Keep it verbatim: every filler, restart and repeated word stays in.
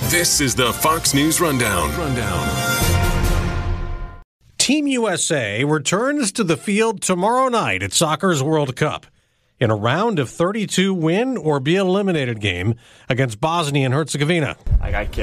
This is the Fox News Rundown. Rundown. Team U S A returns to the field tomorrow night at Soccer's World Cup in a round of thirty-two win or be eliminated game against Bosnia and Herzegovina. Like I can't